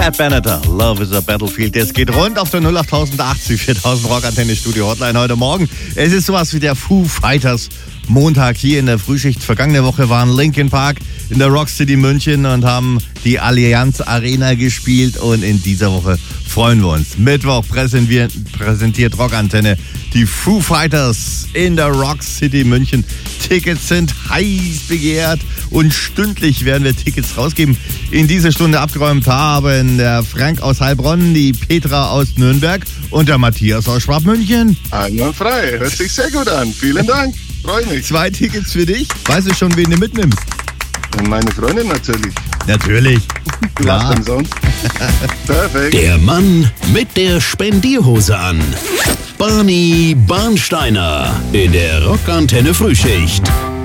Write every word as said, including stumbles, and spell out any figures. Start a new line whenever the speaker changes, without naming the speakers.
Pat Benatar, Love is a Battlefield. Es geht rund auf der null acht achtzig viertausend Rockantenne Studio Hotline heute Morgen. Es ist sowas wie der Foo Fighters Montag hier in der Frühschicht. Vergangene Woche waren Linkin Park in der Rock City München und haben die Allianz Arena gespielt. Und in dieser Woche freuen wir uns. Mittwoch präsentiert Rockantenne die Foo Fighters in der Rock City München. Tickets sind heiß begehrt und stündlich werden wir Tickets rausgeben. In dieser Stunde abgeräumt haben der Frank aus Heilbronn, die Petra aus Nürnberg und der Matthias aus Schwabmünchen.
Einwandfrei, hört sich sehr gut an. Vielen Dank, freue mich.
Zwei Tickets für dich. Weißt du schon, wen du mitnimmst?
Meine Freundin natürlich.
Natürlich.
Was denn sonst? Perfekt.
Der Mann mit der Spendierhose an. Barney Barnsteiner in der Rockantenne Frühschicht.